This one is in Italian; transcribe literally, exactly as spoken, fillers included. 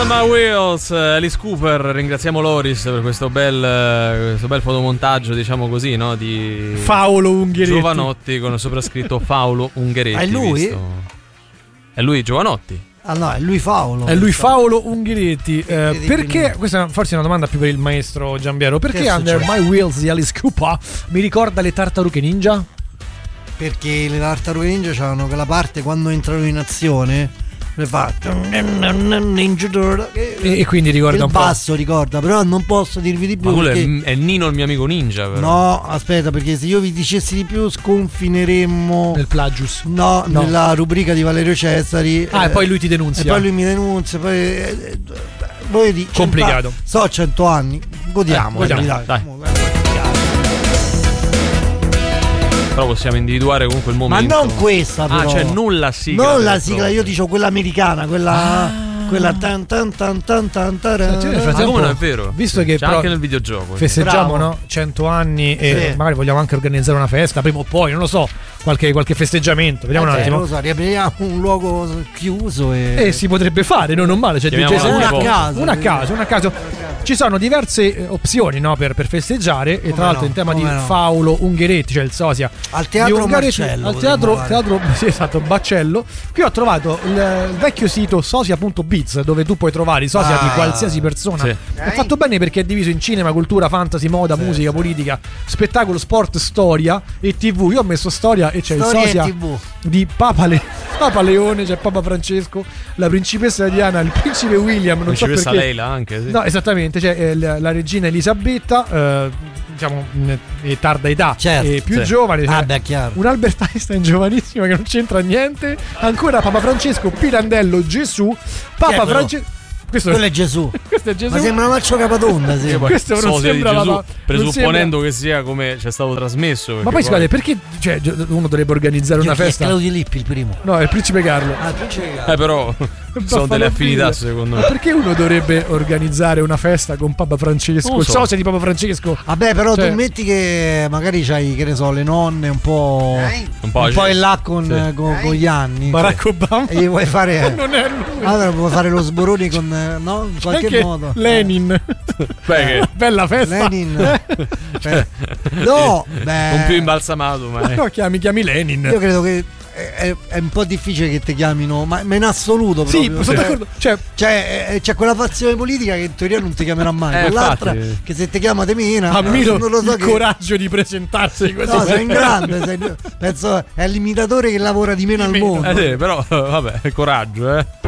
Spin My Wheels, Alice Cooper. Ringraziamo Loris per questo bel, questo bel fotomontaggio, diciamo così, no? Di Paolo Ungheretti. Giovanotti con il soprascritto Paolo Ungheretti. È lui? Visto? È lui Giovanotti. Ah no, è lui Paolo. È lui Paolo Ungheretti. Eh, perché, questa forse è una domanda più per il maestro Giambiero, perché Under My Wheels di Alice Cooper mi ricorda le Tartarughe Ninja? Perché le Tartarughe Ninja c'hanno quella parte quando entrano in azione, le fa Ninja Turtle, e, e quindi ricorda il un po'. basso ricorda, però non posso dirvi di più. Ma quello perché... è, è Nino il mio amico ninja, però. No, aspetta, perché se io vi dicessi di più sconfineremmo nel plagius. No, no, nella rubrica di Valerio Cesari. Ah, eh, e poi lui ti denunzia. E poi lui mi denunzia, poi eh, voi di complicato. So cento anni, godiamo, eh, godiamo dai. dai. Però possiamo individuare comunque il momento. Ma non questa, però. Ah, cioè non la sigla. Non la sigla, io dicevo quella americana, quella ah. quella tan tan tan tan tan tan. Cioè, ah, come non è vero? Visto sì, che c'è anche nel videogioco. Festeggiamo, no? cento anni e sì. magari vogliamo anche organizzare una festa prima o poi, non lo so, qualche, qualche festeggiamento. Vediamo eh, un attimo. Non lo so, riapriamo un luogo chiuso e eh, si potrebbe fare, non male, cioè una a caso, una a caso, una a caso. Ci sono diverse opzioni, no, per, per festeggiare e tra l'altro no, in tema di no. Paolo Ungheretti, cioè il sosia al teatro Marcello, al teatro, teatro sì, esatto, Baccello. Qui ho trovato il, il vecchio sito sosia punto biz dove tu puoi trovare i sosia ah, di qualsiasi persona. Sì. È fatto bene perché è diviso in cinema, cultura, fantasy, moda, sì, musica, sì. politica, spettacolo, sport, storia e tivù. Io ho messo storia e c'è storia il sosia di Papa, Le- Papa Leone, c'è Papa Francesco, la principessa Diana, il principe William, non principessa so perché. Leila anche, sì. No, esattamente. C'è eh, la, la regina Elisabetta, eh, diciamo eh, tarda età, certo, e più sì. giovane. Ah, beh, chiaro. Un Albert Einstein giovanissimo che non c'entra niente. Ancora Papa Francesco, Pirandello, Gesù, Papa Francesco. Questo quello è Gesù. Questo è Gesù. Ma sembra Maccio Capatonda. Sì. Questo non sembra Gesù, ma, presupponendo sembra... che sia come c'è stato trasmesso. Ma poi scusate, perché cioè, uno dovrebbe organizzare Io una festa? È Claudio Lippi il primo. No, è il principe Carlo. Ah, il principe Carlo. Eh, però sono delle affinità secondo me. Ma perché uno dovrebbe organizzare una festa con Papa Francesco? Il so. sosia di Papa Francesco. Vabbè, però cioè... tu metti che magari c'hai, che ne so, le nonne un po'. Eh? Un po', un po' in là con, sì. con, con gli anni. Barack sì. Obama. E gli vuoi fare. Non è lui. Allora puoi fare lo sborone con. No? In qualche anche modo. Lenin. Beh, che... Bella festa. Lenin. cioè, no, beh. Non più imbalsamato, ma. No, chiami, chiami Lenin. Io credo che. È, è un po' difficile che ti chiamino, ma, ma in assoluto proprio. Sì, sono d'accordo. Cioè, cioè, c'è quella fazione politica che in teoria non ti chiamerà mai, eh, quell'altra infatti. che se ti chiama te mina. Ammiro non lo so il che... coraggio di presentarsi così. No, sei in grande, sei... penso è l'imitatore che lavora di meno al mondo. Eh sì, però vabbè, coraggio, eh.